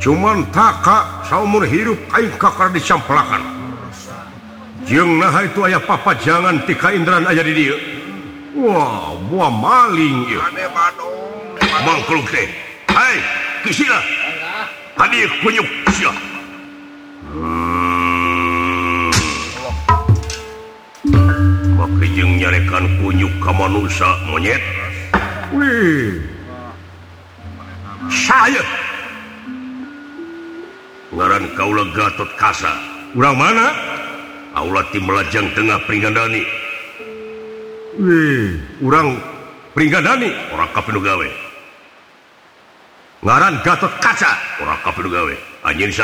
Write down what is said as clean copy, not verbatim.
cuman taka saumur hirup aing kakar dicampelakan jeung nah itu aya papa jangan tika indran aya di dieu. Wah buah maling ieu mangkluk teh hai kisila hadieu kunyuk sia make jeung nyarekan kunyuk ka manusa monyet. Wih saya ngaran kaula Gatot Kasa. Urang mana? Aula ti Melajang Tengah Pringgandani. Wih, urang Pringgandani ora kapinu gawe. Ngaran Gatot Kaca ora kapinu gawe. Anjeun